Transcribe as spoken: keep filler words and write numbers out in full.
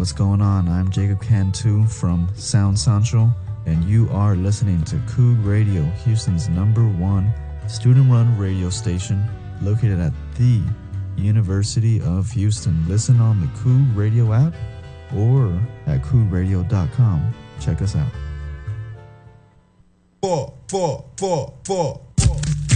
What's going on? I'm Jacob Cantu from Sound Central, and you are listening to Coog Radio, Houston's number one student-run radio station located at the University of Houston. Listen on the Coog Radio app or at coog radio dot com. Check us out. Four, four, four, four.